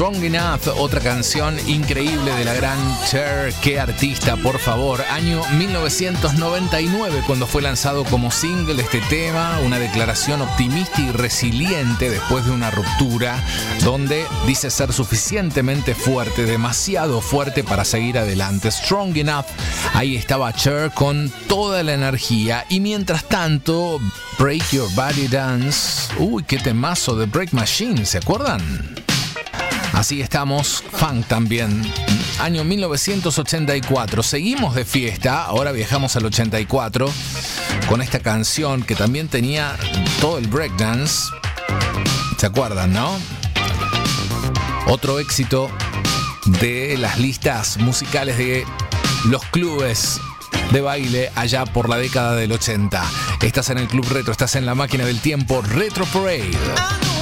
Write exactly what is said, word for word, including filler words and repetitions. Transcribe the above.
Strong Enough, otra canción increíble de la gran Cher. Qué artista, por favor. Año mil novecientos noventa y nueve, cuando fue lanzado como single este tema, una declaración optimista y resiliente después de una ruptura, donde dice ser suficientemente fuerte, demasiado fuerte para seguir adelante. Strong Enough, ahí estaba Cher con toda la energía. Y mientras tanto, Break Your Body Dance, uy, qué temazo de Break Machine, ¿se acuerdan? Así estamos, funk también. Año mil novecientos ochenta y cuatro, seguimos de fiesta, ahora viajamos al ochenta y cuatro con esta canción que también tenía todo el breakdance. ¿Se acuerdan, no? Otro éxito de las listas musicales de los clubes de baile allá por la década del ochenta. Estás en el Club Retro, estás en la máquina del tiempo Retro Parade.